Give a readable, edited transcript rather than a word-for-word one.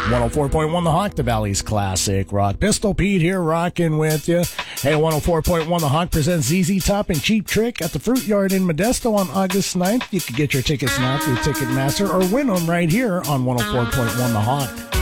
104.1 The Hawk, the Valley's classic rock. Pistol Pete here, rocking with you. Hey, 104.1 The Hawk presents ZZ Top and Cheap Trick at the Fruit Yard in Modesto on August 9th. You can get your tickets now through Ticketmaster or win them right here on 104.1 The Hawk.